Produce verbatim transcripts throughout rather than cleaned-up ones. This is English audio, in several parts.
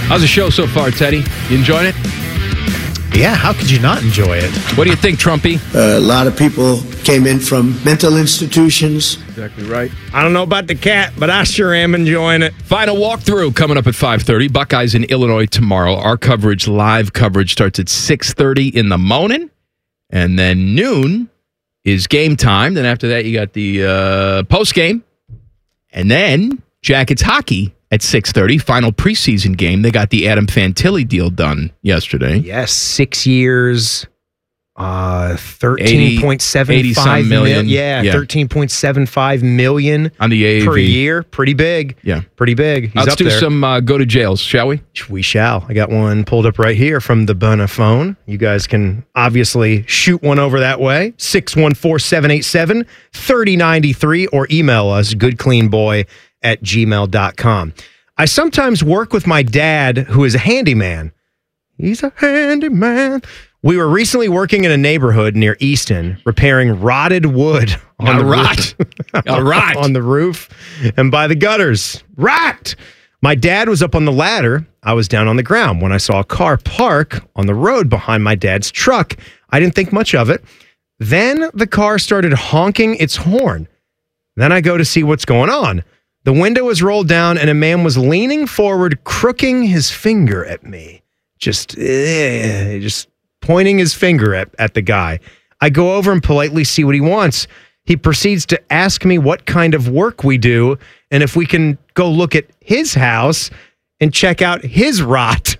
How's the show so far, Teddy? You enjoying it? Yeah, how could you not enjoy it? What do you think, Trumpy? Uh, a lot of people came in from mental institutions. Exactly right. I don't know about the cat, but I sure am enjoying it. Final walkthrough coming up at five thirty. Buckeyes in Illinois tomorrow. Our coverage, live coverage, starts at six thirty in the morning. And then noon is game time. Then after that, you got the uh, post game. And then Jackets hockey at six thirty. Final preseason game. They got the Adam Fantilli deal done yesterday. Yes, six years, uh, thirteen point seven five million. Yeah, Yeah. thirteen point seven five million On the A A V. per year. Pretty big. Yeah. Pretty big. He's Let's up do there. some uh, go to jails, shall we? We shall. I got one pulled up right here from the Buna phone. You guys can obviously shoot one over that way. six one four, seven eight seven, three oh nine three or email us goodcleanboy at gmail dot com. I sometimes work with my dad, who is a handyman. He's a handyman. We were recently working in a neighborhood near Easton, repairing rotted wood on Got the rot. roof, Got rot. on the roof and by the gutters. Rot. My dad was up on the ladder. I was down on the ground when I saw a car park on the road behind my dad's truck. I didn't think much of it. Then the car started honking its horn. Then I go to see what's going on. The window was rolled down and a man was leaning forward, crooking his finger at me. Just, eh, just pointing his finger at, at the guy. I go over and politely see what he wants. He proceeds to ask me what kind of work we do and if we can go look at his house and check out his rot.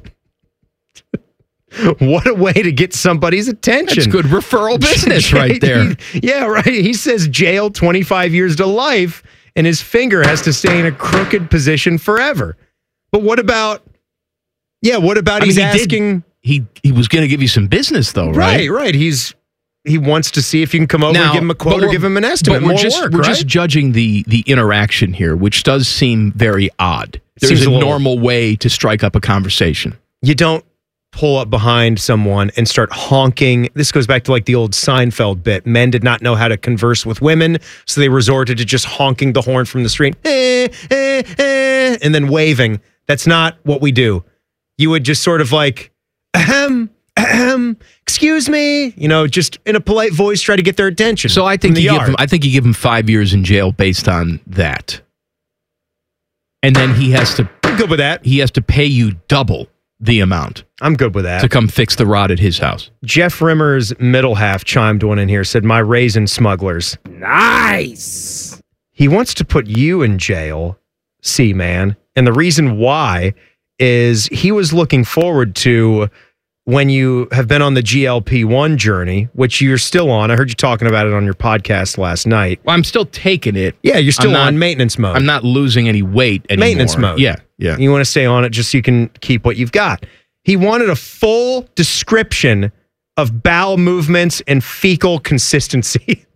What a way to get somebody's attention. That's good referral business right there. Yeah, right. He says jail twenty-five years to life, and his finger has to stay in a crooked position forever. But what about, yeah, what about I he's mean, he did- asking... He he was going to give you some business, though, Right, right? right. He's he wants to see if you can come over Now, and give him a quote but or we're- give him an estimate. But we're More just work, we're right? just judging the the interaction here, which does seem very odd. There's Seems a a little- normal way to strike up a conversation. You don't pull up behind someone and start honking. This goes back to like the old Seinfeld bit. Men did not know how to converse with women, so they resorted to just honking the horn from the street, eh, eh, eh, and then waving. That's not what we do. You would just sort of like, ahem, ahem, excuse me, you know, just in a polite voice, try to get their attention. So I think from the you give yard. him I think you give him five years in jail based on that, and then he has to I'm good with that. he has to pay you double the amount I'm good with that. to come fix the rot at his house. Jeff Rimmer's middle half chimed one in here, said, my raisin smugglers. Nice. He wants to put you in jail, C-Man. And the reason why is he was looking forward to when you have been on the G L P one journey, which you're still on. I heard you talking about it on your podcast last night. Well, I'm still taking it. Yeah, you're still I'm not- on maintenance mode. I'm not losing any weight anymore. Maintenance mode. Yeah, yeah. You want to stay on it just so you can keep what you've got. He wanted a full description of bowel movements and fecal consistency.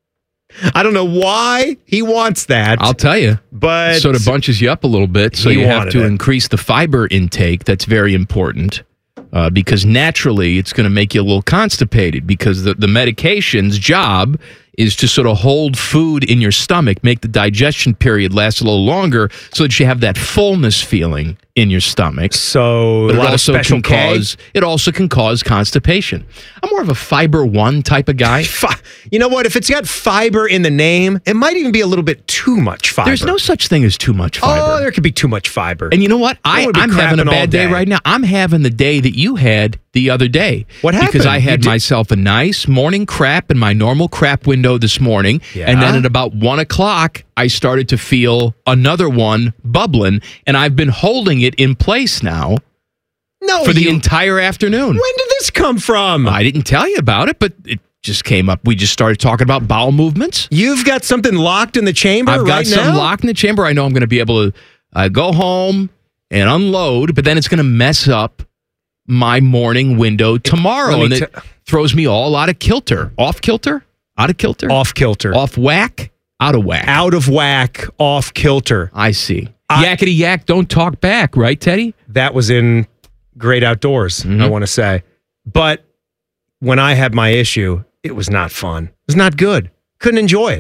I don't know why he wants that, I'll tell you. but Sort of bunches you up a little bit, so He you have wanted to it. increase the fiber intake. That's very important. Uh, because naturally it's going to make you a little constipated because the, the medication's job is to sort of hold food in your stomach, make the digestion period last a little longer so that you have that fullness feeling in your stomach. so But a it lot of also special can K. cause it also can cause constipation. I'm more of a fiber one type of guy. Fi- You know what? If it's got fiber in the name, it might even be a little bit too much fiber. There's no such thing as too much fiber. Oh, there could be too much fiber. And you know what? I, would be I'm having a crapping all bad day day. right now. I'm having the day that you had the other day. What Because happened? I You had did- myself a nice morning crap in my normal crap window this morning. Yeah. And then at about one o'clock, I started to feel another one bubbling. And I've been holding it in place now no, for the you- entire afternoon. when did this come from? I didn't tell you about it, but it just came up. We just started talking about bowel movements. You've got something locked in the chamber I've got right some now? locked in the chamber. I know I'm going to be able to uh, go home and unload, but then it's going to mess up my morning window tomorrow, let me and it te- throws me all out of kilter. Off kilter? Out of kilter? Off kilter. Off whack? Out of whack. Out of whack, off kilter. I see. I- Yakety yak, don't talk back, right, Teddy? That was in Great Outdoors, Mhm. I want to say. But when I had my issue, it was not fun. It was not good. Couldn't enjoy it.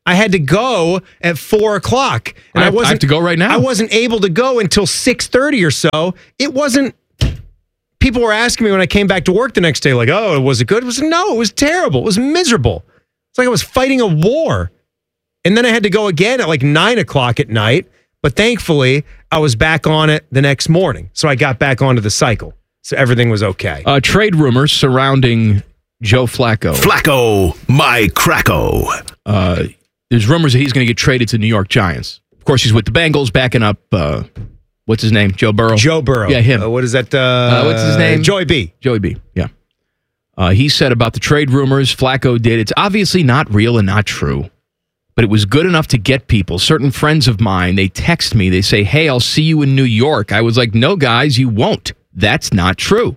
I had to go at four o'clock. And I I, have, wasn't, I have to go right now. I wasn't able to go until six thirty or so. It wasn't, people were asking me when I came back to work the next day, like, oh, was it good? It was, no, it was terrible. It was miserable. It's like I was fighting a war. And then I had to go again at like nine o'clock at night. But thankfully, I was back on it the next morning. So I got back onto the cycle. So everything was okay. Uh, trade rumors surrounding Joe Flacco. Flacco, my Cracko. Uh, there's rumors that he's going to get traded to New York Giants. Of course, he's with the Bengals, backing up, uh, what's his name? Joe Burrow? Joe Burrow. Yeah, him. Uh, what is that? Uh, Uh, what's his name? Joey B. Joey B, yeah. Uh, he said about the trade rumors Flacco did, it's obviously not real and not true, but it was good enough to get people. Certain friends of mine, they text me, they say, hey, I'll see you in New York. I was like, no, guys, you won't. That's not true.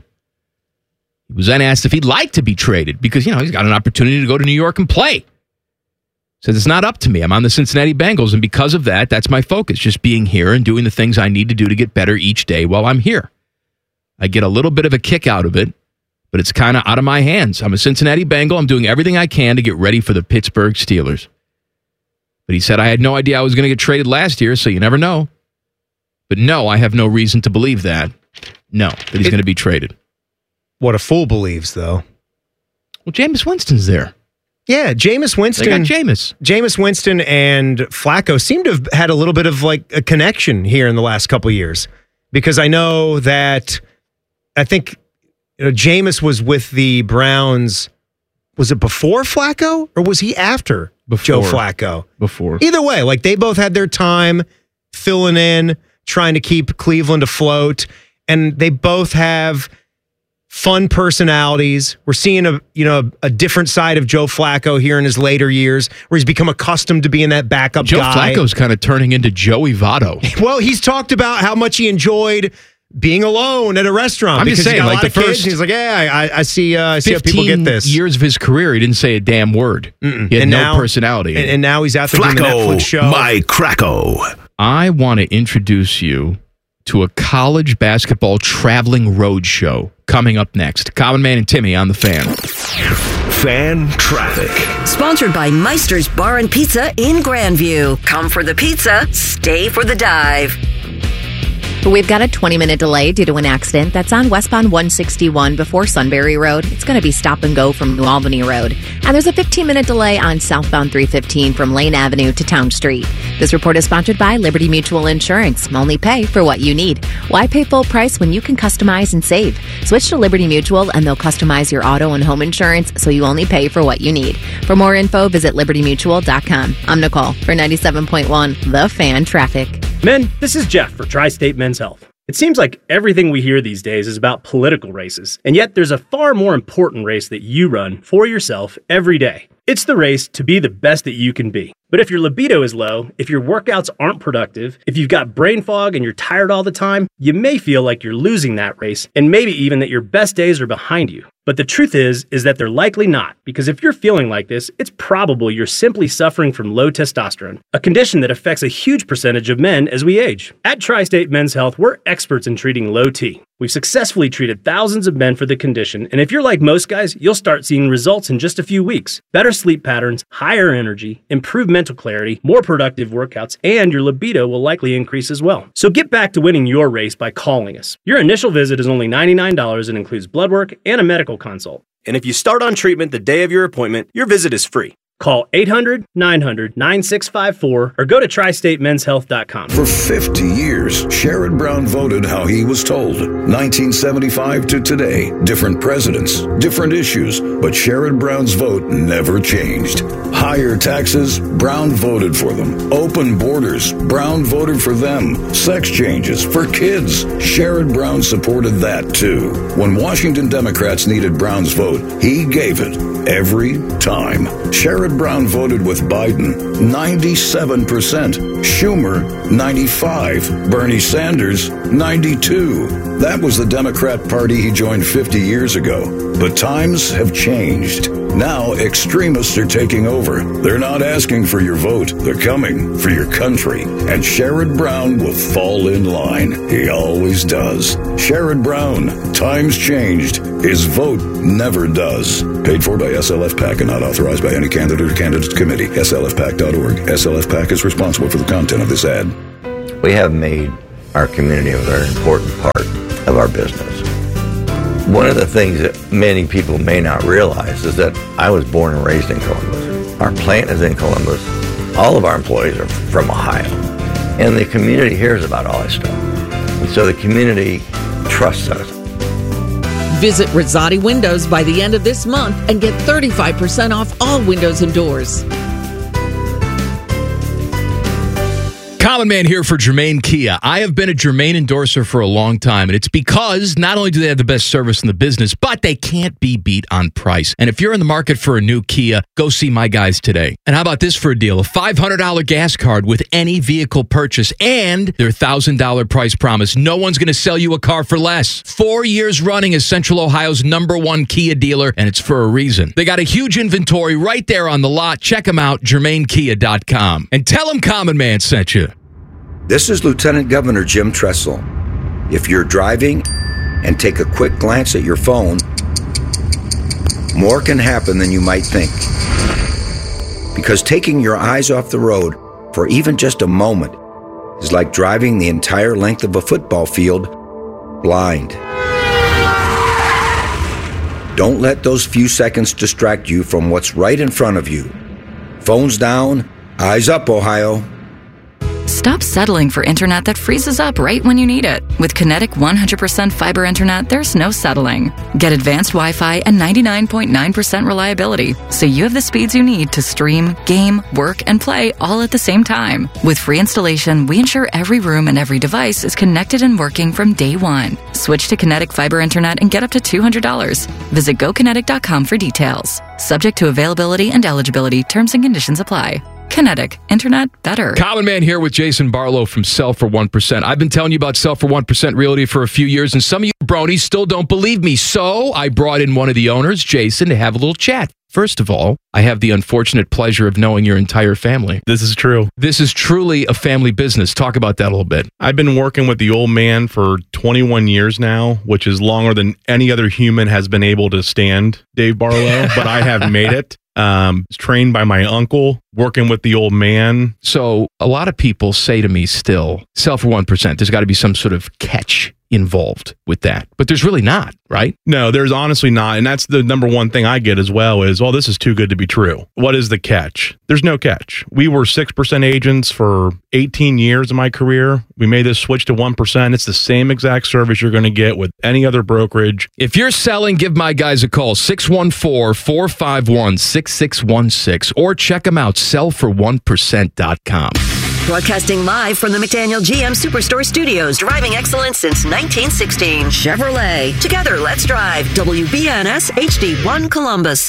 He was then asked if he'd like to be traded because, you know, he's got an opportunity to go to New York and play. Says it's not up to me. I'm on the Cincinnati Bengals, and because of that, that's my focus, just being here and doing the things I need to do to get better each day while I'm here. I get a little bit of a kick out of it, but it's kind of out of my hands. I'm a Cincinnati Bengal. I'm doing everything I can to get ready for the Pittsburgh Steelers. But he said, I had no idea I was going to get traded last year, so you never know. But no, I have no reason to believe that. No, that he's going to be traded. What a fool believes, though. Well, Jameis Winston's there. Yeah, Jameis Winston. They got Jameis. Jameis Winston and Flacco seem to have had a little bit of like a connection here in the last couple of years. Because I know that, I think, you know, Jameis was with the Browns, was it before Flacco or was he after Before. Joe Flacco? Before. Either way, like they both had their time filling in, trying to keep Cleveland afloat, and they both have fun personalities. We're seeing a you know a different side of Joe Flacco here in his later years, where he's become accustomed to being that backup Joe guy. Flacco's kind of turning into Joey Votto. Well, he's talked about how much he enjoyed being alone at a restaurant. I'm just because he saying, got a like lot the of kids, first and he's like, yeah, I, I see. Uh, I see how people get this. years of his career, he didn't say a damn word. Mm-mm. He had and no now, personality. And, and now he's out there doing the Netflix show. Flacco, my Cracko. I want to introduce you to a college basketball traveling road show coming up next. Common Man and Timmy on the Fan. Fan traffic. Sponsored by Meister's Bar and Pizza in Grandview. Come for the pizza, stay for the dive. We've got a twenty-minute delay due to an accident that's on westbound one sixty-one before Sunbury Road. It's going to be stop and go from New Albany Road. And there's a fifteen-minute delay on southbound three fifteen from Lane Avenue to Town Street. This report is sponsored by Liberty Mutual Insurance. Only pay for what you need. Why pay full price when you can customize and save? Switch to Liberty Mutual and they'll customize your auto and home insurance so you only pay for what you need. For more info, visit liberty mutual dot com. I'm Nicole for ninety-seven point one The Fan Traffic. Men, this is Jeff for Tri-State Men's Health. It seems like everything we hear these days is about political races, and yet there's a far more important race that you run for yourself every day. It's the race to be the best that you can be. But if your libido is low, if your workouts aren't productive, if you've got brain fog and you're tired all the time, you may feel like you're losing that race, and maybe even that your best days are behind you. But the truth is, is that they're likely not, because if you're feeling like this, it's probable you're simply suffering from low testosterone, a condition that affects a huge percentage of men as we age. At Tri-State Men's Health, we're experts in treating low T. We've successfully treated thousands of men for the condition, and if you're like most guys, you'll start seeing results in just a few weeks. Better sleep patterns, higher energy, improved mental clarity, more productive workouts, and your libido will likely increase as well. So get back to winning your race by calling us. Your initial visit is only ninety-nine dollars and includes blood work and a medical consult. And if you start on treatment the day of your appointment, your visit is free. Call eight hundred, nine hundred, nine six five four or go to tri state men's health dot com. For fifty years, Sherrod Brown voted how he was told. nineteen seventy-five to today, different presidents, different issues, but Sherrod Brown's vote never changed. Higher taxes, Brown voted for them. Open borders, Brown voted for them. Sex changes for kids, Sherrod Brown supported that too. When Washington Democrats needed Brown's vote, he gave it every time. Sherrod Brown voted with Biden ninety-seven percent. Schumer, ninety-five. Bernie Sanders, ninety-two. That was the Democrat Party he joined fifty years ago. But times have changed. Now extremists are taking over. They're not asking for your vote. They're coming for your country. And Sherrod Brown will fall in line. He always does. Sherrod Brown. Times changed. His vote never does. Paid for by S L F PAC and not authorized by any candidate or candidates committee. S L F PAC dot org. S L F PAC is responsible for the content of this ad. We have made our community a very important part of our business. One of the things that many people may not realize is that I was born and raised in Columbus. Our plant is in Columbus. All of our employees are from Ohio. And the community hears about all this stuff. And so the community trusts us. Visit Rosati Windows by the end of this month and get thirty-five percent off all windows and doors. Common Man here for Germain Kia. I have been a Germain endorser for a long time, and it's because not only do they have the best service in the business, but they can't be beat on price. And if you're in the market for a new Kia, go see my guys today. And how about this for a deal? A five hundred dollars gas card with any vehicle purchase and their one thousand dollars price promise. No one's going to sell you a car for less. Four years running as Central Ohio's number one Kia dealer, and it's for a reason. They got a huge inventory right there on the lot. Check them out, Germain Kia dot com. And tell them Common Man sent you. This is Lieutenant Governor Jim Tressel. If you're driving and take a quick glance at your phone, more can happen than you might think. Because taking your eyes off the road for even just a moment is like driving the entire length of a football field blind. Don't let those few seconds distract you from what's right in front of you. Phones down, eyes up, Ohio. Stop settling for internet that freezes up right when you need it. With Kinetic one hundred percent fiber internet, there's no settling. Get advanced Wi-Fi and ninety-nine point nine percent reliability, so you have the speeds you need to stream, game, work, and play all at the same time. With free installation, we ensure every room and every device is connected and working from day one. Switch to Kinetic fiber internet and get up to two hundred dollars. Visit go kinetic dot com for details. Subject to availability and eligibility, terms and conditions apply. Kinetic. Internet better. Common Man here with Jason Barlow from Sell for one percent. I've been telling you about Sell for one percent Realty for a few years, and some of you bronies still don't believe me. So I brought in one of the owners, Jason, to have a little chat. First of all, I have the unfortunate pleasure of knowing your entire family. This is true. This is truly a family business. Talk about that a little bit. I've been working with the old man for twenty-one years now, which is longer than any other human has been able to stand, Dave Barlow, but I have made it. Um, was trained by my uncle, working with the old man. So a lot of people say to me still, Sell for one percent, there's got to be some sort of catch involved with that. But there's really not, right? No, there's honestly not. And that's the number one thing I get as well is, well, this is too good to be true. What is the catch? There's no catch. We were six percent agents for eighteen years of my career. We made this switch to one percent. It's the same exact service you're going to get with any other brokerage. If you're selling, give my guys a call, six one four, four five one, six six one six, or check them out, sell for one percent dot com. Broadcasting live from the McDaniel G M Superstore Studios, driving excellence since nineteen sixteen. Chevrolet. Together, let's drive. W B N S H D one Columbus.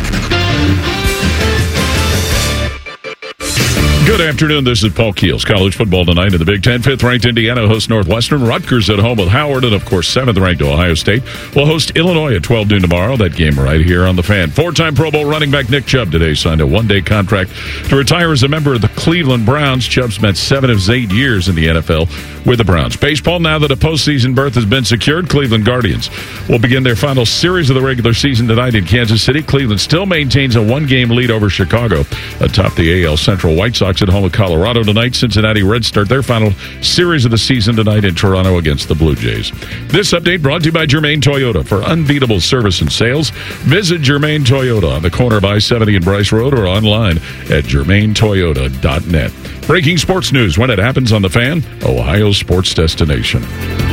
Good afternoon. This is Paul Keels. College football tonight in the Big Ten. Fifth-ranked Indiana hosts Northwestern. Rutgers at home with Howard. And, of course, seventh-ranked Ohio State will host Illinois at twelve noon tomorrow. That game right here on the Fan. Four-time Pro Bowl running back Nick Chubb today signed a one-day contract to retire as a member of the Cleveland Browns. Chubb spent seven of his eight years in the N F L with the Browns. Baseball, now that a postseason berth has been secured, Cleveland Guardians will begin their final series of the regular season tonight in Kansas City. Cleveland still maintains a one-game lead over Chicago atop the A L Central. White Sox at home with Colorado tonight. Cincinnati Reds start their final series of the season tonight in Toronto against the Blue Jays. This update brought to you by Germain Toyota. For unbeatable service and sales, visit Germain Toyota on the corner of I seventy and Bryce Road or online at germain toyota dot net. Breaking sports news when it happens on the Fan, Ohio's sports destination.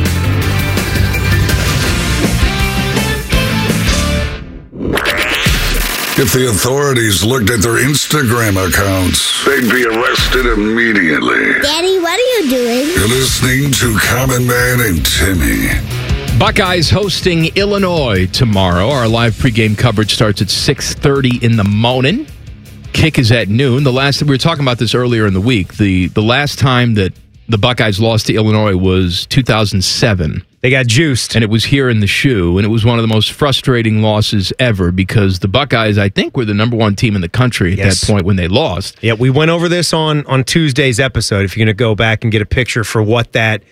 If the authorities looked at their Instagram accounts, they'd be arrested immediately. Daddy, what are you doing? You're listening to Common Man and Timmy. Buckeyes hosting Illinois tomorrow. Our live pregame coverage starts at six thirty in the morning. kick is at noon. The last we were talking about this earlier in the week. The the last time that the Buckeyes lost to Illinois was two thousand seven. They got juiced. And it was here in the shoe, and it was one of the most frustrating losses ever because the Buckeyes, I think, were the number one team in the country at Yes. that point when they lost. Yeah, we went over this on, on Tuesday's episode. If you're going to go back and get a picture for what that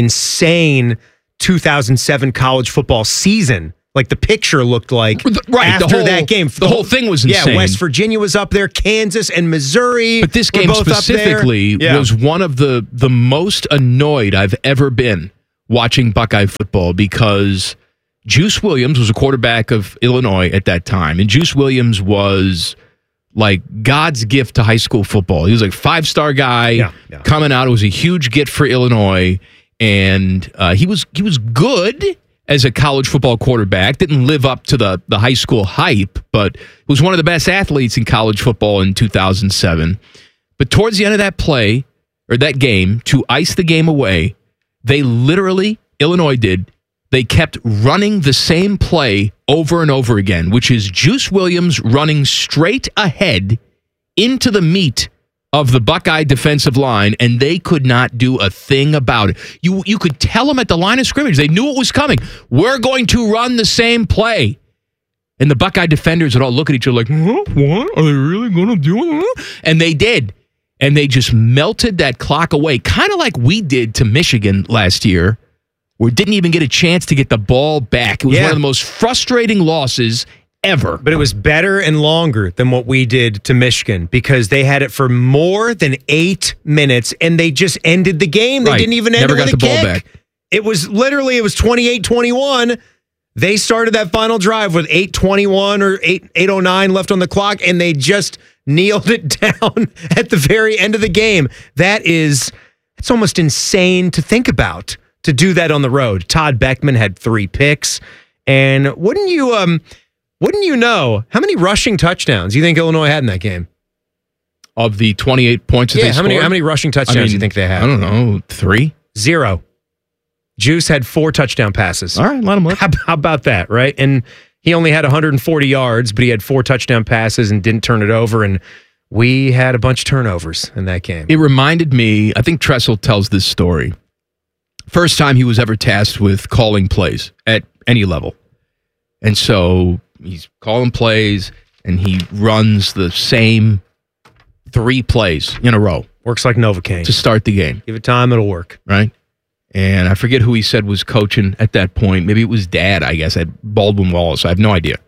insane two thousand seven college football season, like the picture looked like right, after the whole, that game. The whole thing was insane. Yeah, West Virginia was up there, Kansas and Missouri. But this were game both up there. specifically Yeah. was one of the, the most annoyed I've ever been watching Buckeye football because Juice Williams was a quarterback of Illinois at that time. And Juice Williams was like God's gift to high school football. He was like five-star guy Yeah, yeah. coming out. It was a huge get for Illinois. And uh, he was he was good as a college football quarterback. Didn't live up to the, the high school hype, but was one of the best athletes in college football in two thousand seven. But towards the end of that play, or that game, to ice the game away, they literally, Illinois did, they kept running the same play over and over again, which is Juice Williams running straight ahead into the meat of the Buckeye defensive line, and they could not do a thing about it. You you could tell them at the line of scrimmage. They knew it was coming. We're going to run the same play. And the Buckeye defenders would all look at each other like, huh? What? Are they really going to do it? And they did. And they just melted that clock away, kind of like we did to Michigan last year, where we didn't even get a chance to get the ball back. It was Yeah. one of the most frustrating losses ever. But it was better and longer than what we did to Michigan because they had it for more than eight minutes and they just ended the game. They Right. didn't even end Never it with got a the ball kick. back. It was literally, it was twenty-eight twenty-one. They started that final drive with eight twenty-one or eight eight oh nine left on the clock, and they just kneeled it down at the very end of the game. That is, it's almost insane to think about, to do that on the road. Todd Beckman had three picks, and wouldn't you um wouldn't you know how many rushing touchdowns you think Illinois had in that game? Of the twenty-eight points that Yeah, they how many scored? how many rushing touchdowns I mean, do you think they had? I don't know, three? Zero. Juice had four touchdown passes. All right, let him live. How, how about that, right? And he only had one hundred forty yards, but he had four touchdown passes and didn't turn it over. And we had a bunch of turnovers in that game. It reminded me, I think Tressel tells this story. First time he was ever tasked with calling plays at any level. And so he's calling plays and he runs the same three plays in a row. Works like Novocaine. To start the game. Give it time, it'll work. Right? And I forget who he said was coaching at that point. Maybe it was Dad, I guess, at Baldwin Wallace. I have no idea.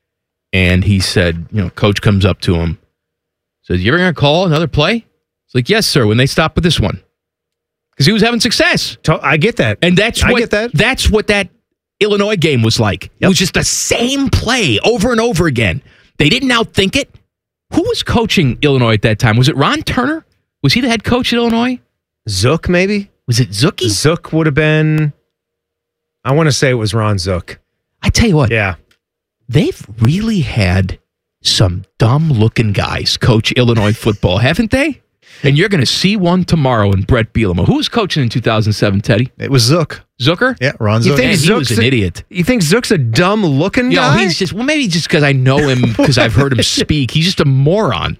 And he said, you know, coach comes up to him, says, you ever going to call another play? It's like, yes, sir, when they stop with this one. Because he was having success. I get that. And that's I what, get that. That's what that Illinois game was like. It was just the same play over and over again. They didn't outthink it. Who was coaching Illinois at that time? Was it Ron Turner? Was he the head coach at Illinois? Zook, maybe? Was it Zookie? Zook would have been, I want to say it was Ron Zook. I tell you what. Yeah. They've really had some dumb-looking guys coach Illinois football, haven't they? And you're going to see one tomorrow in Brett Bielema. Who was coaching in two thousand seven, Teddy? It was Zook. Zucker? Yeah, Ron You Zook. think Man, he Zook's was an a- idiot. You think Zook's a dumb looking Yo, guy? he's just, well, maybe just because I know him, because I've heard him speak. He's just a moron.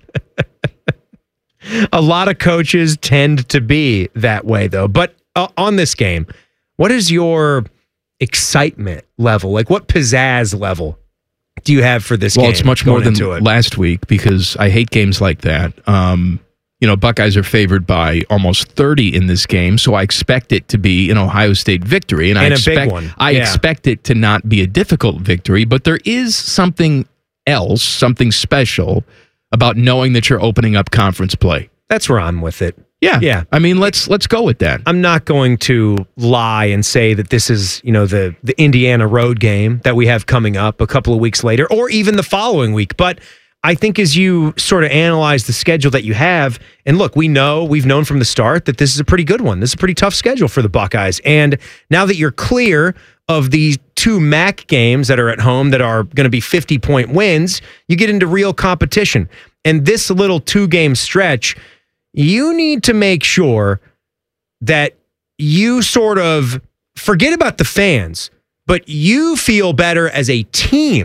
A lot of coaches tend to be that way, though. But uh, on this game, what is your excitement level? Like, what pizzazz level do you have for this Well, game? it's much more going than into it? last week because I hate games like that. Um, you know, Buckeyes are favored by almost thirty in this game, so I expect it to be an Ohio State victory, and, I And a big expect one. I Yeah. expect it to not be a difficult victory. But there is something else, something special about knowing that you're opening up conference play. That's where I'm with it. Yeah, Yeah. I mean, let's let's go with that. I'm not going to lie and say that this is, you know, the the Indiana road game that we have coming up a couple of weeks later or even the following week. But I think as you sort of analyze the schedule that you have, and look, we know, we've known from the start that this is a pretty good one. This is a pretty tough schedule for the Buckeyes. And now that you're clear of these two M A C games that are at home that are going to be fifty-point wins, you get into real competition. And this little two-game stretch, you need to make sure that you sort of forget about the fans, but you feel better as a team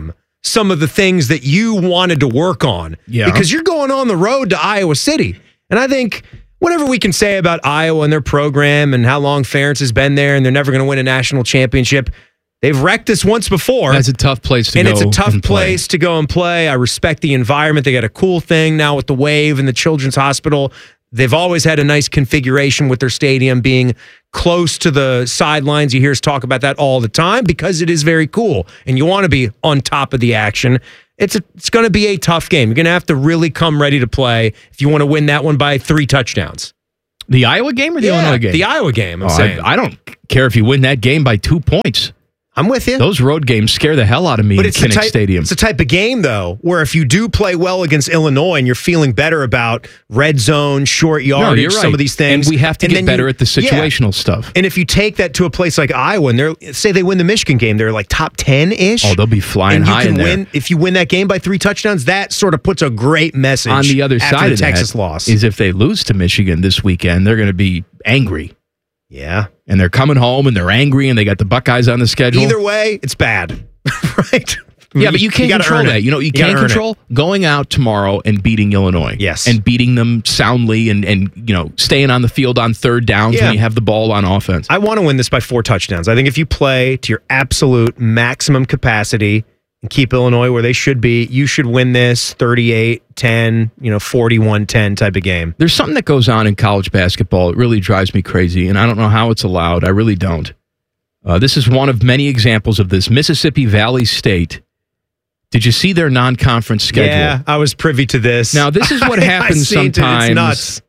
some of the things that you wanted to work on. Yeah. Because you're going on the road to Iowa City. And I think whatever we can say about Iowa and their program and how long Ferentz has been there and they're never going to win a national championship, they've wrecked this once before. That's a tough place to and go. And it's a tough and play. place to go and play. I respect the environment. They got a cool thing now with the Wave and the Children's Hospital. They've always had a nice configuration with their stadium being close to the sidelines. You hear us talk about that all the time because it is very cool, and you want to be on top of the action. It's a, it's going to be a tough game. You're going to have to really come ready to play if you want to win that one by three touchdowns. The Iowa game or the yeah, Illinois game? The Iowa game, I'm oh, saying. I, I don't care if you win that game by two points. I'm with you. Those road games scare the hell out of me but in it's Kinnick the type, Stadium. It's the type of game, though, where if you do play well against Illinois and you're feeling better about red zone, short yardage, no, you're right. some of these things. And we have to and get better you, at the situational yeah. stuff. And if you take that to a place like Iowa, and they're say they win the Michigan game, they're like top ten-ish. Oh, they'll be flying and you high can in there. win, if you win that game by three touchdowns, that sort of puts a great message On the other after side the of Texas that loss. is if they lose to Michigan this weekend, they're going to be angry. Yeah. And they're coming home and they're angry and they got the Buckeyes on the schedule. Either way, it's bad. Right? Yeah, but you can't you control that. You know, you, you can't control control going out tomorrow and beating Illinois. Yes. And beating them soundly and, and you know, staying on the field on third downs Yeah. when you have the ball on offense. I want to win this by four touchdowns. I think if you play to your absolute maximum capacity and keep Illinois where they should be, you should win this thirty-eight ten, you know, forty-one ten type of game. There's something that goes on in college basketball. It really drives me crazy, and I don't know how it's allowed. I really don't. Uh, this is one of many examples of this. Mississippi Valley State. Did you see their non-conference schedule? Yeah, I was privy to this. Now, this is what happens seen it. sometimes It's nuts.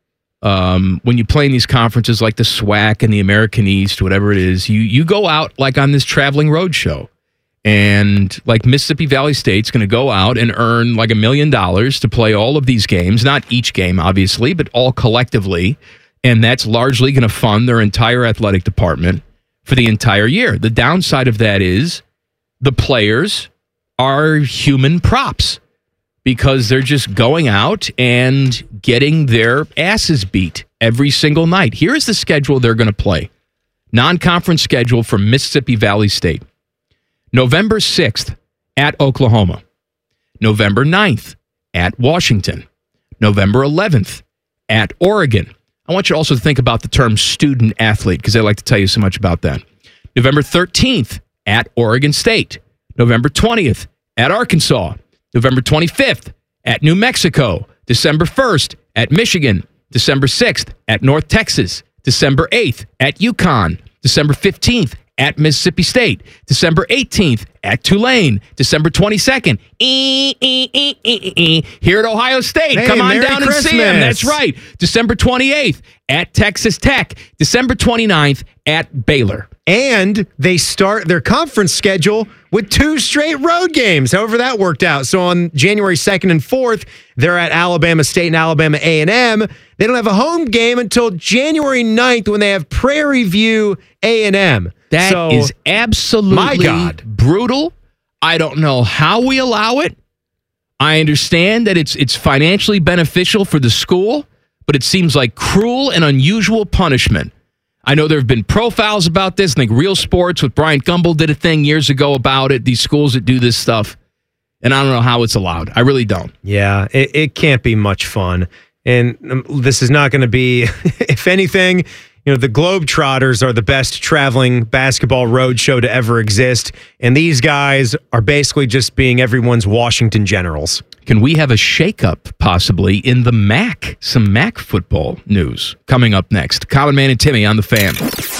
Um, when you play in these conferences like the SWAC and the American East, whatever it is. You you go out like on this traveling road show. And like Mississippi Valley State's going to go out and earn like a million dollars to play all of these games. Not each game, obviously, but all collectively. And that's largely going to fund their entire athletic department for the entire year. The downside of that is the players are human props because they're just going out and getting their asses beat every single night. Here's the schedule they're going to play. Non-conference schedule for Mississippi Valley State. November sixth at Oklahoma. November ninth at Washington. November eleventh at Oregon. I want you also to think about the term student athlete because I like to tell you so much about that. November thirteenth at Oregon State. November twentieth at Arkansas. November twenty-fifth at New Mexico. December first at Michigan. December sixth at North Texas. December eighth at UConn. December fifteenth at Mississippi State. December eighteenth at Tulane. December twenty-second ee, ee, ee, ee, ee, here at Ohio State. Hey, Come on Merry down and see them. Christmas. That's right. December twenty-eighth at Texas Tech. December twenty-ninth at Baylor. And they start their conference schedule with two straight road games, however that worked out. So on January second and fourth, they're at Alabama State and Alabama A and M. They don't have a home game until January ninth when they have Prairie View A and M. That so, is absolutely my God. brutal. I don't know how we allow it. I understand that it's it's financially beneficial for the school, but it seems like cruel and unusual punishment. I know there have been profiles about this. I think Real Sports with Bryant Gumbel did a thing years ago about it, these schools that do this stuff. And I don't know how it's allowed. I really don't. Yeah, it, it can't be much fun. And um, this is not going to be, if anything, you know, the Globetrotters are the best traveling basketball road show to ever exist. And these guys are basically just being everyone's Washington Generals. Can we have a shakeup possibly in the M A C? Some M A C football news coming up next. Common Man and Timmy on the Fan.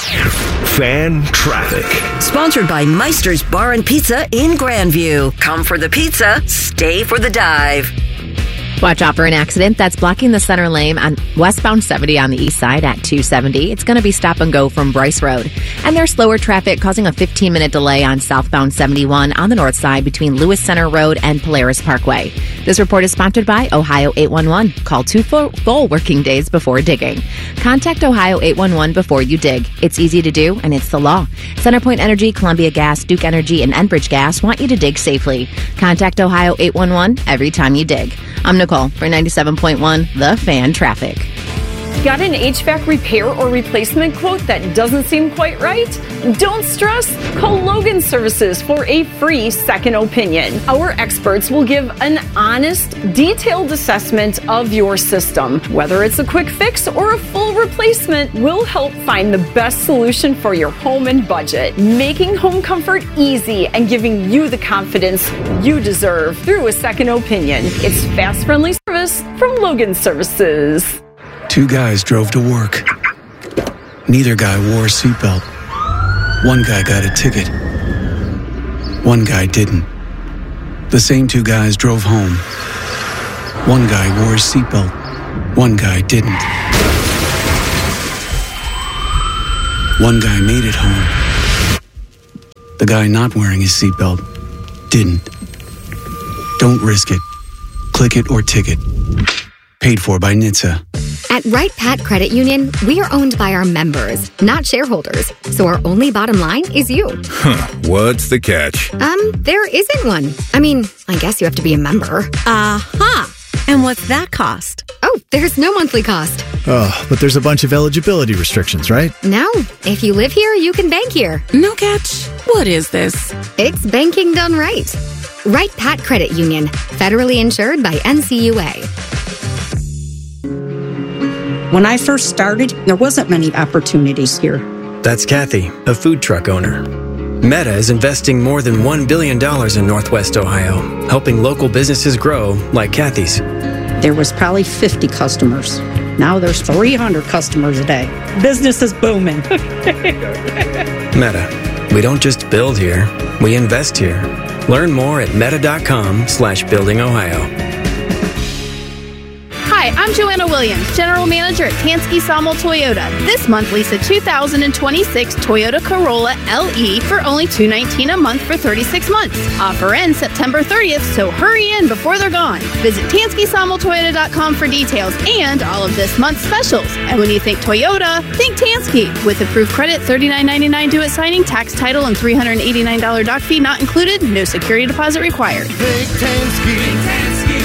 Fan traffic. Sponsored by Meister's Bar and Pizza in Grandview. Come for the pizza, stay for the dive. Watch out for an accident that's blocking the center lane on westbound seventy on the east side at two seventy. It's going to be stop and go from Bryce Road. And there's slower traffic causing a fifteen minute delay on southbound seventy-one on the north side between Lewis Center Road and Polaris Parkway. This report is sponsored by Ohio eight one one. Call two full, full working days before digging. Contact Ohio eight one one before you dig. It's easy to do, and it's the law. CenterPoint Energy, Columbia Gas, Duke Energy, and Enbridge Gas want you to dig safely. Contact Ohio eight one one every time you dig. I'm Nicole for ninety-seven point one The Fan Traffic. Got an H V A C repair or replacement quote that doesn't seem quite right? Don't stress. Call Logan Services for a free second opinion. Our experts will give an honest, detailed assessment of your system. Whether it's a quick fix or a full replacement, we'll help find the best solution for your home and budget, making home comfort easy and giving you the confidence you deserve through a second opinion. It's fast, friendly service from Logan Services. Two guys drove to work. Neither guy wore a seatbelt. One guy got a ticket. One guy didn't. The same two guys drove home. One guy wore his seatbelt. One guy didn't. One guy made it home. The guy not wearing his seatbelt didn't. Don't risk it. Click it or ticket. Paid for by N H T S A. At Wright Pat Credit Union, we are owned by our members, not shareholders. So our only bottom line is you. Huh. What's the catch? Um, there isn't one. I mean, I guess you have to be a member. Uh-huh. And what's that cost? Oh, there's no monthly cost. Oh, but there's a bunch of eligibility restrictions, right? No. If you live here, you can bank here. No catch. What is this? It's banking done right. Wright Pat Credit Union, federally insured by N C U A. When I first started, there wasn't many opportunities here. That's Kathy, a food truck owner. Meta is investing more than one billion dollars in Northwest Ohio, helping local businesses grow like Kathy's. There was probably fifty customers. Now there's three hundred customers a day. Business is booming. Meta, we don't just build here, we invest here. Learn more at meta.com slash building Ohio. Hi, I'm Joanna Williams, General Manager at Tansky Sawmill Toyota. This month, lease a two thousand twenty-six Toyota Corolla L E for only two hundred nineteen dollars a month for thirty-six months. Offer ends September thirtieth, so hurry in before they're gone. Visit Tansky Sawmill Toyota dot com for details and all of this month's specials. And when you think Toyota, think Tansky. With approved credit, thirty-nine ninety-nine due at signing, tax, title, and three hundred eighty-nine dollars doc fee not included. No security deposit required. Big Tansky. Big Tansky.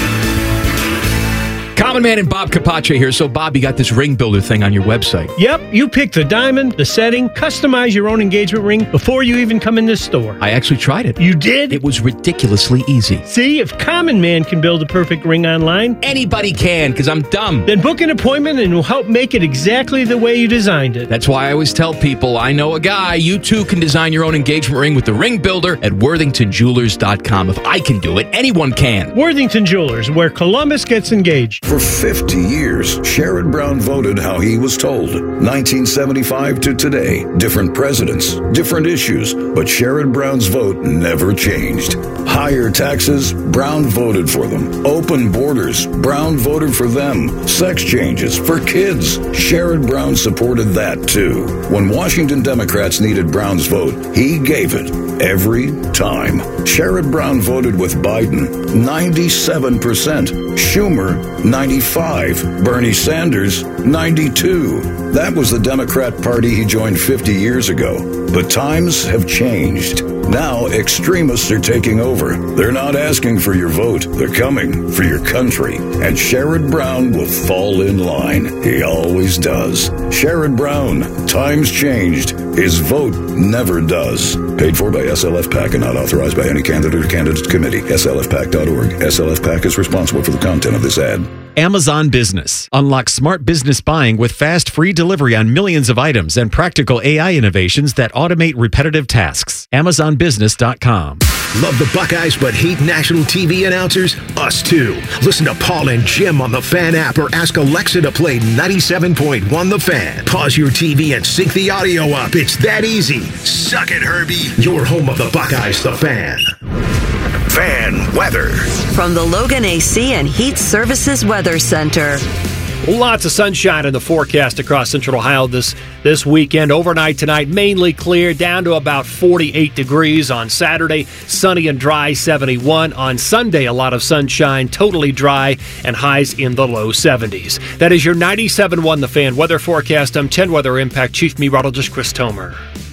Common Man and Bob Capace here. So, Bob, you got this ring builder thing on your website. Yep, you pick the diamond, the setting, customize your own engagement ring before you even come in this store. I actually tried it. You did? It was ridiculously easy. See, if Common Man can build a perfect ring online, anybody can, because I'm dumb. Then book an appointment and we'll help make it exactly the way you designed it. That's why I always tell people, I know a guy. You too can design your own engagement ring with the ring builder at worthington jewelers dot com. If I can do it, anyone can. Worthington Jewelers, where Columbus gets engaged. For fifty years, Sherrod Brown voted how he was told. nineteen seventy-five to today, different presidents, different issues, but Sherrod Brown's vote never changed. Higher taxes, Brown voted for them. Open borders, Brown voted for them. Sex changes for kids, Sherrod Brown supported that too. When Washington Democrats needed Brown's vote, he gave it every time. Sherrod Brown voted with Biden, ninety-seven percent. Schumer, ninety-five. Bernie Sanders, ninety-two. That was the Democrat Party he joined fifty years ago. But times have changed. Now extremists are taking over. They're not asking for your vote. They're coming for your country. And Sherrod Brown will fall in line. He always does. Sherrod Brown, times changed. His vote never does. Paid for by S L F PAC and not authorized by any candidate or candidate committee. S L F PAC dot org. S L F PAC is responsible for the content of this ad. Amazon Business. Unlock smart business buying with fast, free delivery on millions of items and practical A I innovations that automate repetitive tasks. Amazon Business dot com. Love the Buckeyes but hate national T V announcers? Us too. Listen to Paul and Jim on the Fan app or ask Alexa to play ninety-seven point one The Fan. Pause your T V and sync the audio up. It's that easy. Suck it, Herbie. Your home of the Buckeyes, The Fan. Fan weather. From the Logan A C and Heat Services Weather Center. Lots of sunshine in the forecast across Central Ohio this, this weekend. Overnight tonight, mainly clear, down to about forty-eight degrees on Saturday. Sunny and dry, seventy-one. On Sunday, a lot of sunshine, totally dry, and highs in the low seventies. That is your ninety-seven point one The Fan weather forecast. I'm ten Weather Impact Chief Meteorologist Chris Tomer.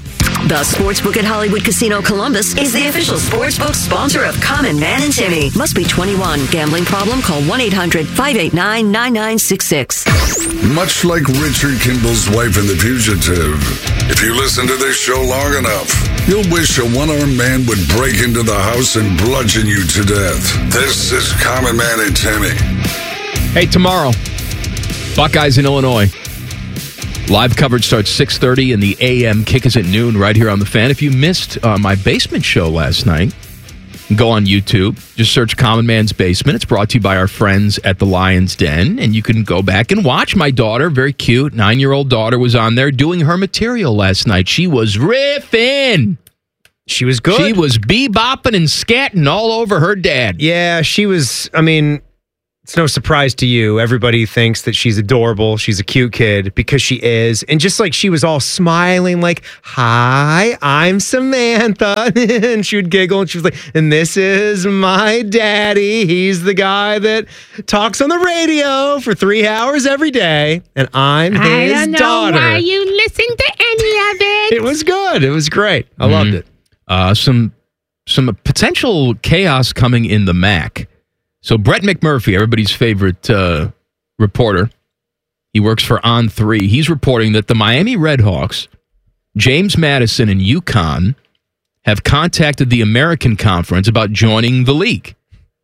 The Sportsbook at Hollywood Casino Columbus is the official sportsbook sponsor of Common Man and Timmy. Must be twenty-one. Gambling problem? Call one eight hundred five eight nine nine nine six six. Much like Richard Kimball's wife in The Fugitive, if you listen to this show long enough, you'll wish a one-armed man would break into the house and bludgeon you to death. This is Common Man and Timmy. Hey, tomorrow, Buckeyes in Illinois. Live coverage starts six thirty, and the A M kick is at noon right here on The Fan. If you missed uh, my basement show last night, go on YouTube. Just search Common Man's Basement. It's brought to you by our friends at the Lion's Den, and you can go back and watch. My daughter, very cute, nine-year-old daughter, was on there doing her material last night. She was riffing. She was good. She was bebopping and scatting all over her dad. Yeah, she was, I mean... It's no surprise to you. Everybody thinks that she's adorable. She's a cute kid because she is. And just like she was all smiling, like, hi, I'm Samantha. And she would giggle and she was like, and this is my daddy. He's the guy that talks on the radio for three hours every day. And I'm his I don't know daughter. why you listen to any of it. It was good. It was great. I mm-hmm. loved it. Uh, some, some potential chaos coming in the M A C. So Brett McMurphy, everybody's favorite uh, reporter, he works for On three. He's reporting that the Miami Redhawks, James Madison, and UConn have contacted the American Conference about joining the league.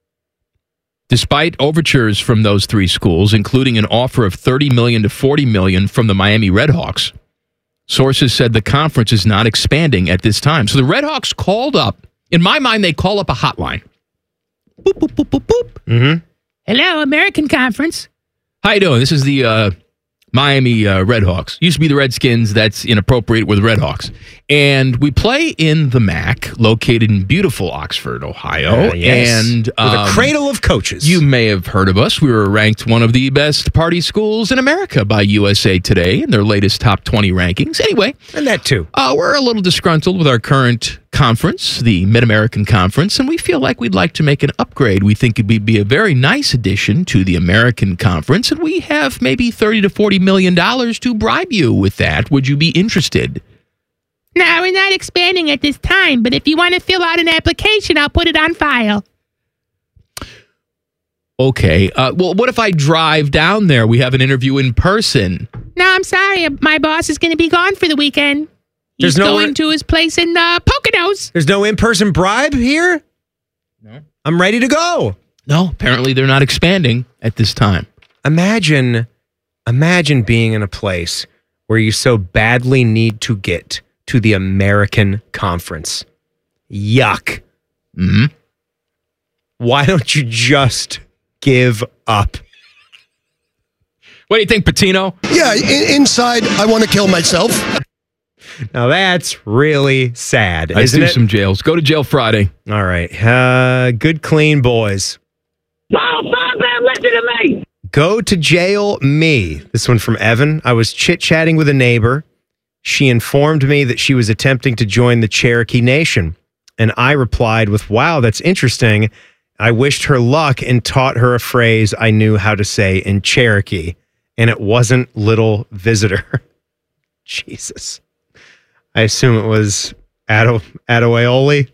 Despite overtures from those three schools, including an offer of thirty million dollars to forty million dollars from the Miami Redhawks, sources said the conference is not expanding at this time. So the Redhawks called up. In my mind, they call up a hotline. Boop, boop, boop, boop, boop. Mm-hmm. Hello, American Conference. How you doing? This is the uh, Miami uh, Redhawks. Used to be the Redskins. That's inappropriate. We're the Redhawks. And we play in the M A C, located in beautiful Oxford, Ohio. Uh, yes. And um, um, the cradle of coaches. You may have heard of us. We were ranked one of the best party schools in America by U S A Today in their latest top twenty rankings. Anyway. And that too. Uh, we're a little disgruntled with our current conference, the Mid-American Conference, and we feel like we'd like to make an upgrade. We think it'd be, be a very nice addition to the American Conference, and we have maybe thirty to forty million dollars to bribe you with that. Would you be interested? No, we're not expanding at this time, but if you want to fill out an application, I'll put it on file. Okay. Uh, well, what if I drive down there? We have an interview in person. No, I'm sorry. My boss is going to be gone for the weekend. He's There's no going in- to his place in uh, Poconos. There's no in-person bribe here? No. I'm ready to go. No, apparently they're not expanding at this time. Imagine, imagine being in a place where you so badly need to get to the American Conference. Yuck. Mm-hmm. Why don't you just give up? What do you think, Patino? Yeah, in- inside, I want to kill myself. Now that's really sad, Let's isn't do it? some jails. Go to jail Friday. All right. Uh, good, clean boys. No, stop that. Listen to me. Go to jail me. This one from Evan. I was chit-chatting with a neighbor. She informed me that she was attempting to join the Cherokee Nation. And I replied with, wow, that's interesting. I wished her luck and taught her a phrase I knew how to say in Cherokee. And it wasn't little visitor. Jesus. I assume it was Ado- Adoaioli.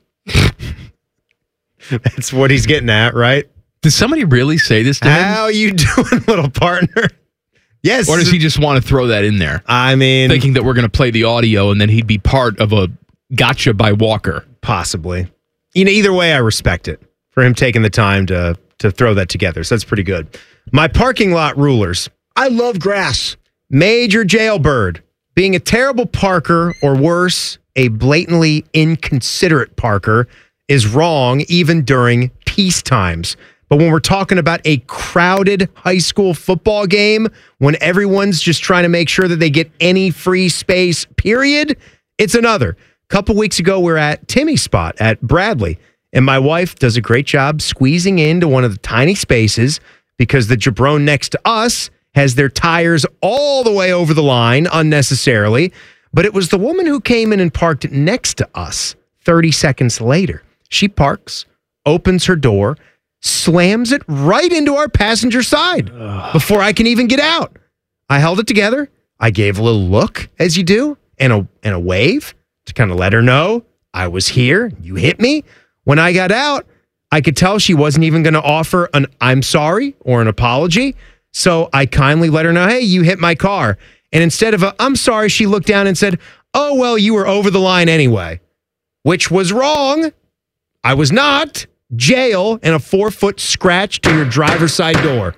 That's what he's getting at, right? Did somebody really say this to him? How you doing, little partner? Yes. Or does he just want to throw that in there? I mean... Thinking that we're going to play the audio and then he'd be part of a gotcha by Walker. Possibly. You know, either way, I respect it for him taking the time to, to throw that together. So that's pretty good. My parking lot rulers. I love grass. Major jailbird. Being a terrible parker, or worse, a blatantly inconsiderate parker, is wrong even during peace times. But when we're talking about a crowded high school football game, when everyone's just trying to make sure that they get any free space, period, it's another. A couple weeks ago, we we're at Timmy's spot at Bradley, and my wife does a great job squeezing into one of the tiny spaces because the jabron next to us has their tires all the way over the line unnecessarily. But it was the woman who came in and parked next to us thirty seconds later. She parks, opens her door, slams it right into our passenger side Ugh. before I can even get out. I held it together. I gave a little look, as you do, and a and a wave. to kind of let her know I was here. You hit me. When I got out, I could tell she wasn't even going to offer an I'm sorry or an apology. So I kindly let her know, hey, you hit my car. And instead of a I'm sorry, she looked down and said, oh, well, you were over the line anyway, which was wrong. I was not. Jail and a four-foot scratch to your driver's side door.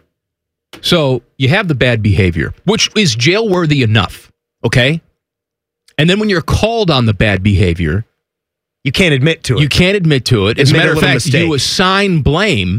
So you have the bad behavior, which is jail-worthy enough, okay? And then when you're called on the bad behavior, you can't admit to it. You can't admit to it. As a matter of fact, mistake. you assign blame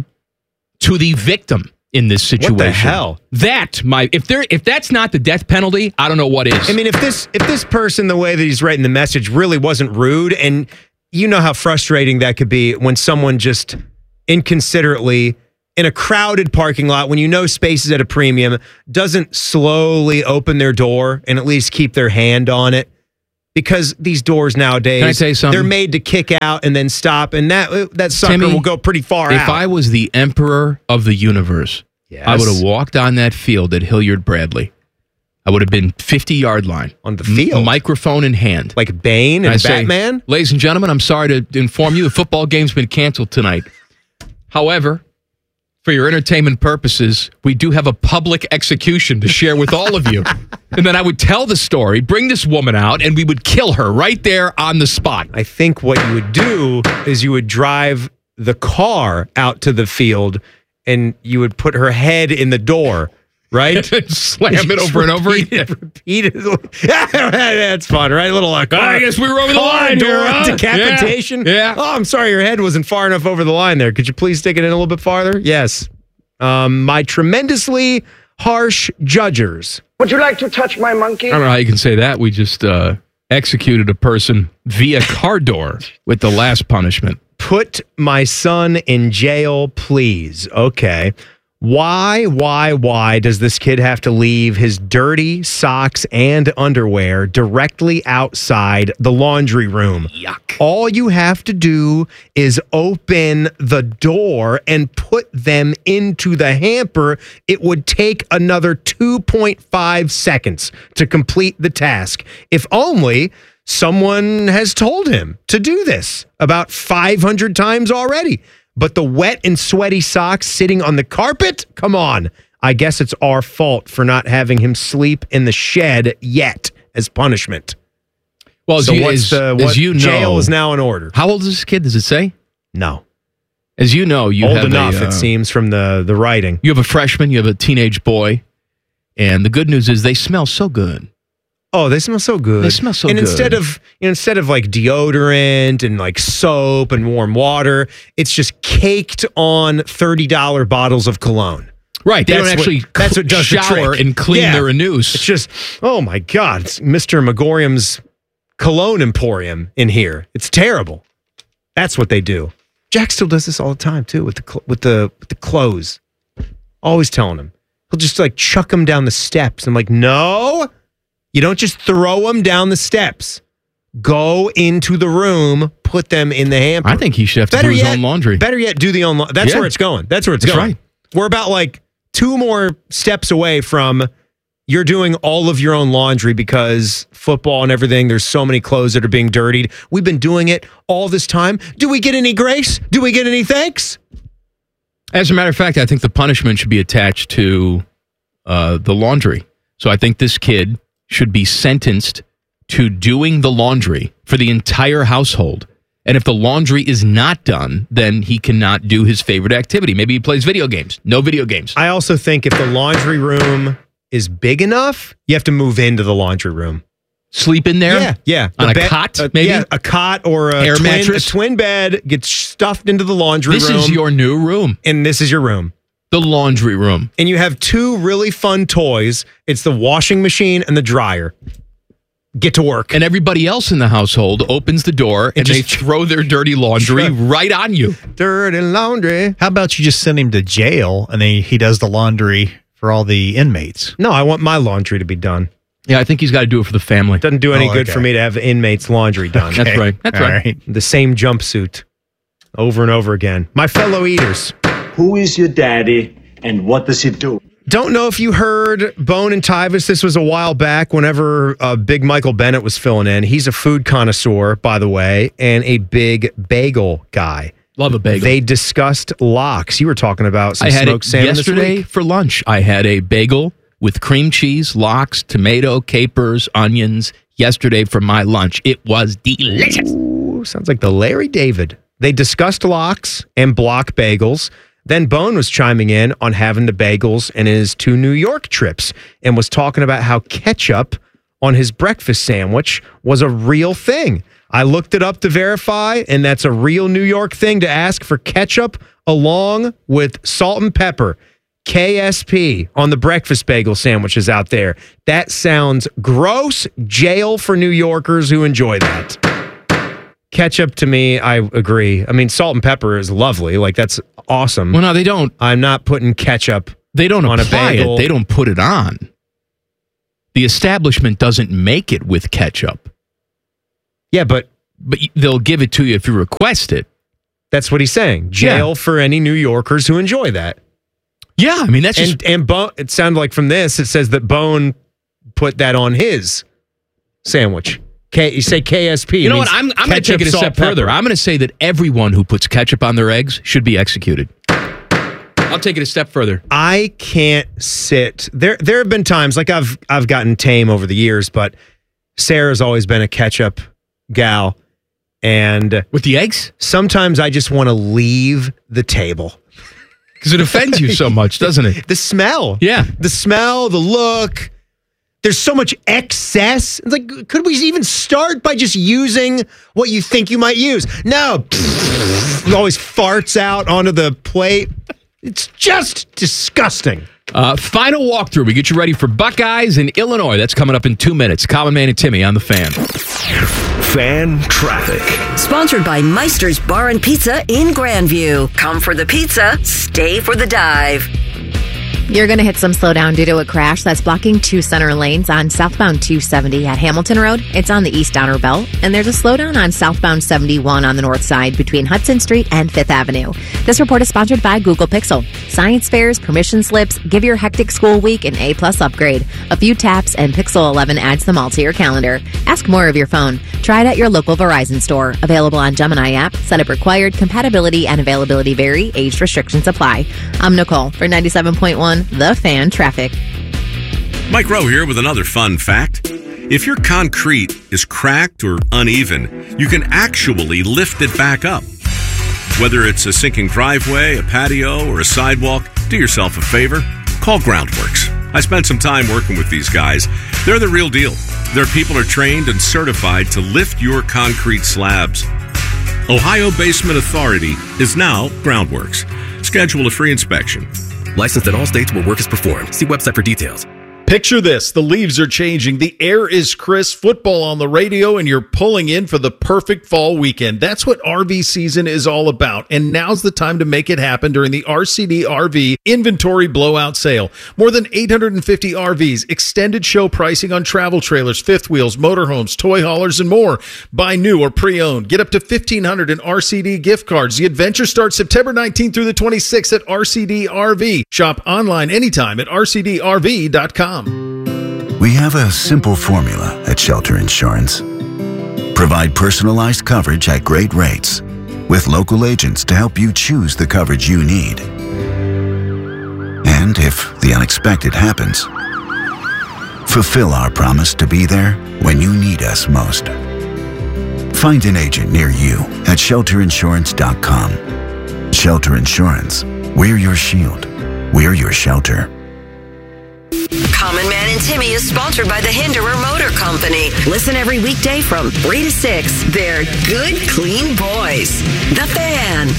to the victim in this situation. What the hell? That my if there if that's not the death penalty, I don't know what is. I mean, if this if this person, the way that he's writing the message, really wasn't rude, and you know how frustrating that could be when someone just inconsiderately in a crowded parking lot, when you know space is at a premium, doesn't slowly open their door and at least keep their hand on it. Because these doors nowadays, Can I tell you something? They're made to kick out and then stop, and that that sucker Timmy, will go pretty far if out. If I was the emperor of the universe, yes. I would have walked on that field at Hilliard Bradley. I would have been fifty-yard line. On the field? M- microphone in hand. Like Bane and, and Batman? Say, ladies and gentlemen, I'm sorry to inform you the football game's been canceled tonight. However, for your entertainment purposes, we do have a public execution to share with all of you. And then I would tell the story, bring this woman out, and we would kill her right there on the spot. I think what you would do is you would drive the car out to the field and you would put her head in the door, right? Slam it over and over again. Repeatedly. That's fun, right? A little uh, car, I guess we were over the line door here, huh? decapitation. Yeah. yeah. Oh, I'm sorry, your head wasn't far enough over the line there. Could you please stick it in a little bit farther? Yes. Um, my tremendously harsh judgers. Would you like to touch my monkey? I don't know how you can say that. We just uh, executed a person via car door with the last punishment. Put my son in jail, please. Okay. Why, why, why does this kid have to leave his dirty socks and underwear directly outside the laundry room? Yuck. All you have to do is open the door and put them into the hamper. It would take another two point five seconds to complete the task. If only someone has told him to do this about five hundred times already. But the wet and sweaty socks sitting on the carpet? Come on. I guess it's our fault for not having him sleep in the shed yet as punishment. Well, so as you, what's as, the, what as you know, jail is now in order. How old is this kid? Does it say? No. As you know, you Old have enough, a, uh, it seems, from the, the writing. You have a freshman, you have a teenage boy, and the good news is they smell so good. Oh, they smell so good. They smell so and good. And instead of you know, instead of like deodorant and like soap and warm water, it's just caked on thirty dollar bottles of cologne. Right. They That's don't actually what, that's what does shower the trick. and clean yeah. their anus. It's just, oh my God, it's Mister Megorium's cologne emporium in here. It's terrible. That's what they do. Jack still does this all the time too with the cl- with the with the clothes. Always telling him. He'll just like chuck them down the steps. I'm like, no. You don't just throw them down the steps. Go into the room, put them in the hamper. I think he should have to better do his yet, own laundry. Better yet, do the own laundry. That's yeah. where it's going. That's where it's That's going. Right. We're about like two more steps away from you're doing all of your own laundry because football and everything, there's so many clothes that are being dirtied. We've been doing it all this time. Do we get any grace? Do we get any thanks? As a matter of fact, I think the punishment should be attached to uh, the laundry. So I think this kid should be sentenced to doing the laundry for the entire household. And if the laundry is not done, then he cannot do his favorite activity. Maybe he plays video games. No video games. I also think if the laundry room is big enough, you have to move into the laundry room. Sleep in there? Yeah, yeah. On The a bed- cot, uh, maybe? Yeah, a cot or a Air twin, mattress? a twin bed gets stuffed into the laundry This room. is your new room. And this is your room. The laundry room. And you have two really fun toys. It's the washing machine and the dryer. Get to work. And everybody else in the household opens the door and, And they just- throw their dirty laundry right on you. Dirty laundry. How about you just send him to jail and then he does the laundry for all the inmates? No, I want my laundry to be done. Yeah, I think he's got to do it for the family. Doesn't do any Oh, good okay. for me to have inmates' laundry done. That's right. That's All right. right. The same jumpsuit over and over again. My fellow eaters. Who is your daddy and what does he do? Don't know if you heard Bone and Tyvis. This was a while back whenever uh, Big Michael Bennett was filling in. He's a food connoisseur, by the way, and a big bagel guy. Love a bagel. They discussed lox. You were talking about some I had smoked it salmon yesterday this week. for lunch. I had a bagel with cream cheese, lox, tomato, capers, onions yesterday for my lunch. It was delicious. Ooh, sounds like the Larry David. They discussed lox and block bagels. Then Bone was chiming in on having the bagels in his two New York trips and was talking about how ketchup on his breakfast sandwich was a real thing. I looked it up to verify, and that's a real New York thing to ask for ketchup along with salt and pepper. K S P on the breakfast bagel sandwiches out there. That sounds gross. Jail for New Yorkers who enjoy that. Ketchup, to me, I agree. I mean, salt and pepper is lovely. Like, that's awesome. Well, no, they don't. I'm not putting ketchup They don't on a apply bagel. it. They don't put it on. The establishment doesn't make it with ketchup. Yeah, but... But they'll give it to you if you request it. That's what he's saying. Jail Yeah. for any New Yorkers who enjoy that. Yeah, I mean, that's and, just... And Bone, it sounded like from this, it says that Bone put that on his sandwich. K, you say K S P. You know what? I'm, I'm going to take it a step further. I'm going to say that everyone who puts ketchup on their eggs should be executed. I'll take it a step further. I can't sit. There There have been times, like I've I've gotten tame over the years, but Sarah's always been a ketchup gal. And with the eggs? Sometimes I just want to leave the table. Because it offends you so much, doesn't it? The smell. Yeah. The smell, the look. There's so much excess. It's like, could we even start by just using what you think you might use? No. It always farts out onto the plate. It's just disgusting. Uh, final walkthrough. We get you ready for Buckeyes in Illinois. That's coming up in two minutes. Common Man and Timmy on the Fan. Fan traffic. Sponsored by Meister's Bar and Pizza in Grandview. Come for the pizza, stay for the dive. You're going to hit some slowdown due to a crash that's blocking two center lanes on southbound two seventy at Hamilton Road. It's on the east outer belt. And there's a slowdown on southbound seventy-one on the north side between Hudson Street and Fifth Avenue. This report is sponsored by Google Pixel. Science fairs, permission slips, give your hectic school week an A-plus upgrade. A few taps and Pixel eleven adds them all to your calendar. Ask more of your phone. Try it at your local Verizon store. Available on Gemini app. Setup required. Compatibility and availability vary. Age restrictions apply. I'm Nicole for ninety-seven point one. The Fan Traffic. Mike Rowe here with another fun fact. If your concrete is cracked or uneven, you can actually lift it back up. Whether it's a sinking driveway, a patio, or a sidewalk, do yourself a favor. Call Groundworks. I spent some time working with these guys. They're the real deal. Their people are trained and certified to lift your concrete slabs. Ohio Basement Authority is now Groundworks. Schedule a free inspection. Licensed in all states where work is performed. See website for details. Picture this. The leaves are changing. The air is crisp. Football on the radio, and you're pulling in for the perfect fall weekend. That's what R V season is all about. And now's the time to make it happen during the R C D R V Inventory Blowout Sale. More than eight hundred fifty R Vs, extended show pricing on travel trailers, fifth wheels, motorhomes, toy haulers, and more. Buy new or pre-owned. Get up to fifteen hundred dollars in R C D gift cards. The adventure starts September nineteenth through the twenty-sixth at R C D R V. Shop online anytime at R C D R V dot com. We have a simple formula at Shelter Insurance. Provide personalized coverage at great rates with local agents to help you choose the coverage you need. And if the unexpected happens, fulfill our promise to be there when you need us most. Find an agent near you at shelter insurance dot com. Shelter Insurance. We're your shield. We're your shelter. Common Man and Timmy is sponsored by the Hinderer Motor Company. Listen every weekday from three to six. They're good, clean boys. The Fan.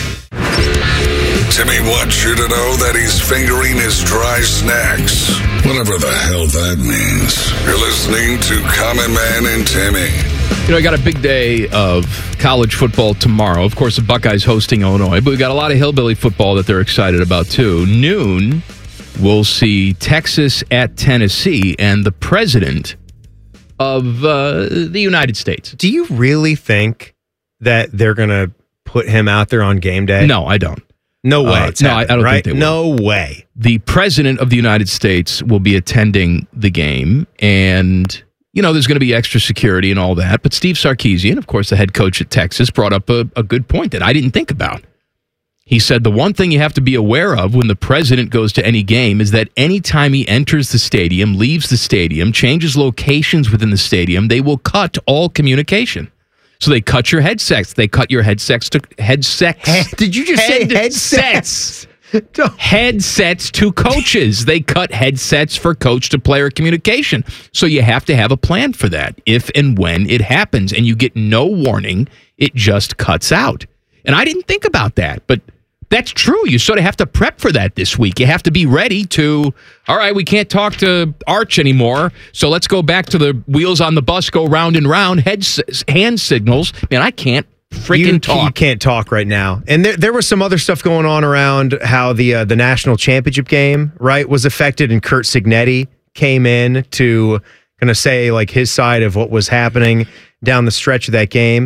Timmy wants you to know that he's fingering his dry snacks. Whatever the hell that means. You're listening to Common Man and Timmy. You know, I got a big day of college football tomorrow. Of course, the Buckeyes hosting Illinois, but we got a lot of hillbilly football that they're excited about, too. Noon, we'll see Texas at Tennessee and the president of uh, the United States. Do you really think that they're going to put him out there on game day? No, I don't. No way. Uh, it's no, I, I happening, don't right? think they will. No way. The president of the United States will be attending the game, and you know there's going to be extra security and all that. But Steve Sarkisian, of course, the head coach at Texas, brought up a, a good point that I didn't think about. He said the one thing you have to be aware of when the president goes to any game is that anytime he enters the stadium, leaves the stadium, changes locations within the stadium, they will cut all communication. So they cut your headsets. They cut your headsets to headsets. Head, did you just say headsets? Headsets to coaches. They cut headsets for coach to player communication. So you have to have a plan for that if and when it happens. And you get no warning. It just cuts out. And I didn't think about that, but that's true. You sort of have to prep for that this week. You have to be ready to, all right, we can't talk to Arch anymore, so let's go back to the wheels on the bus go round and round, head, hand signals. Man, I can't freaking you, talk. You can't talk right now. And there, there was some other stuff going on around how the uh, the national championship game, right, was affected, and Curt Cignetti came in to kind of say like his side of what was happening down the stretch of that game.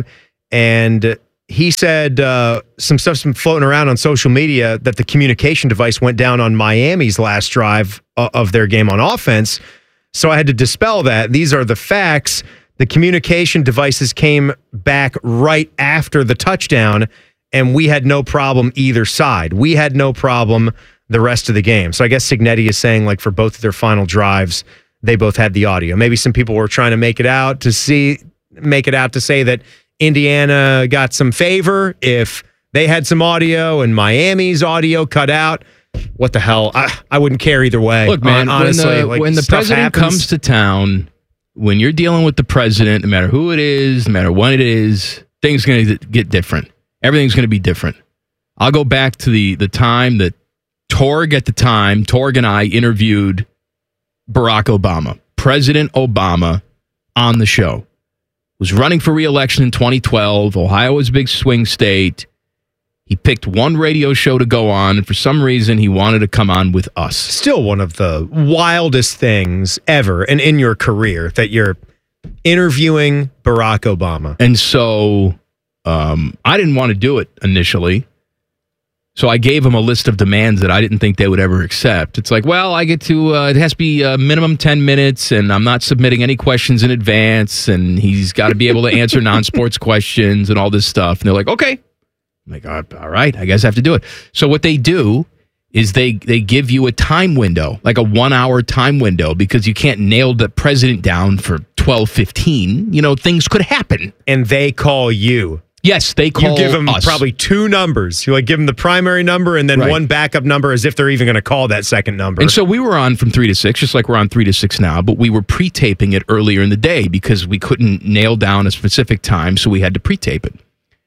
And he said uh, some stuff's been floating around on social media that the communication device went down on Miami's last drive uh, of their game on offense. So I had to dispel that. These are the facts. The communication devices came back right after the touchdown, and we had no problem either side. We had no problem the rest of the game. So I guess Cignetti is saying, like, for both of their final drives, they both had the audio. Maybe some people were trying to make it out to see, make it out to say that Indiana got some favor if they had some audio and Miami's audio cut out. What the hell? I, I wouldn't care either way. Look, man, honestly, when the, like, when the president happens. comes to town, when you're dealing with the president, no matter who it is, no matter when it is, things are going to get different. Everything's going to be different. I'll go back to the the time that Torg at the time, Torg and I interviewed Barack Obama, President Obama, on the show. Was running for re-election in twenty twelve. Ohio was a big swing state. He picked one radio show to go on, and for some reason, he wanted to come on with us. Still one of the wildest things ever, and in your career, that you're interviewing Barack Obama. And so um, I didn't want to do it initially. So I gave him a list of demands that I didn't think they would ever accept. It's like, well, I get to, uh, it has to be a minimum ten minutes, and I'm not submitting any questions in advance, and he's got to be able to answer non-sports questions and all this stuff. And they're like, okay. I'm like, all right, I guess I have to do it. So what they do is they, they give you a time window, like a one-hour time window, because you can't nail the president down for twelve fifteen. You know, things could happen. And they call you. Yes, they call You give them us. probably two numbers. You like give them the primary number and then Right. one backup number, as if they're even going to call that second number. And so we were on from three to six, just like we're on three to six now, but we were pre-taping it earlier in the day because we couldn't nail down a specific time, so we had to pre-tape it.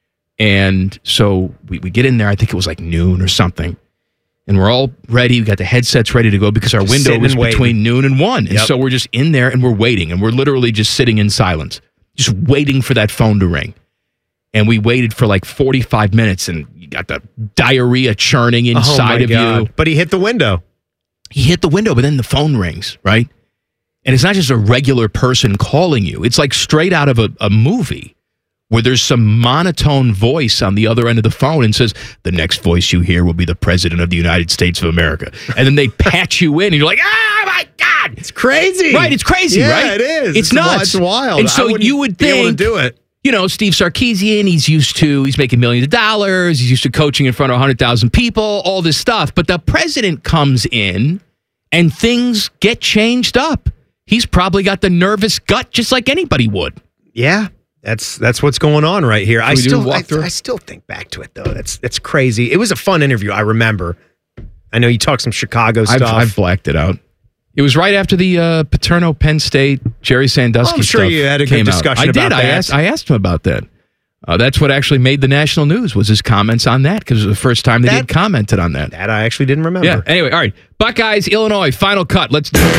And so we, we get in there, I think it was like noon or something, and we're all ready. We got the headsets ready to go because our Just window sitting was and waiting. between noon and one. And Yep. so we're just in there and we're waiting, and we're literally just sitting in silence, just waiting for that phone to ring. And we waited for like forty-five minutes, and you got the diarrhea churning inside oh my of God. you. But he hit the window. He hit the window, but then the phone rings, right? And it's not just a regular person calling you. It's like straight out of a, a movie where there's some monotone voice on the other end of the phone and says, the next voice you hear will be the President of the United States of America. And then they patch you in, and you're like, ah, my God. It's crazy. Right, it's crazy, Yeah, right? it is. It's, It's nuts. wi- it's wild. And I so wouldn't you would be able to think, do it. you know, Steve Sarkisian, he's used to, he's making millions of dollars. He's used to coaching in front of one hundred thousand people, all this stuff. But the president comes in and things get changed up. He's probably got the nervous gut just like anybody would. Yeah, that's that's what's going on right here. I we do a still I, walkthrough? I still think back to it though. That's that's crazy. It was a fun interview. I remember. I know you talked some Chicago I've, stuff. I've blacked it out. It was right after the uh, Paterno Penn State Jerry Sandusky I'm sure stuff you had a good came out. discussion I about did. I that. asked. I asked him about that. Uh, that's what actually made the national news was his comments on that because it was the first time that he had commented on that. That I actually didn't remember. Yeah. Anyway, all right. Buckeyes, Illinois, final cut. Let's do it.